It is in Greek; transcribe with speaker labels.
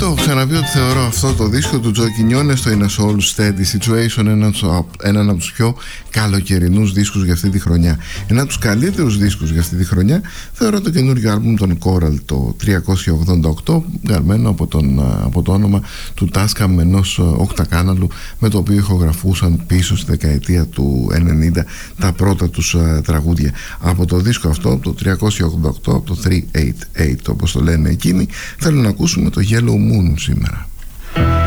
Speaker 1: Το έχω ξαναπεί ότι θεωρώ αυτό το δίσκο του Τζο Κινιόνε στο In a Soul Steady Situation έναν από τους πιο καλοκαιρινούς δίσκους για αυτή τη χρονιά. Ένα από τους καλύτερους δίσκους για αυτή τη χρονιά θεωρώ το καινούργιο άλμπουμ των Coral, το 388, γραμμένο από το όνομα του Tascam, ενός οκτακάναλου με το οποίο ηχογραφούσαν πίσω στη δεκαετία του 90 τα πρώτα τους τραγούδια. Από το δίσκο αυτό, το 388, από το 388 όπως το λένε εκείνοι, θέλω να ακούσουμε το Yellow Moon σήμερα.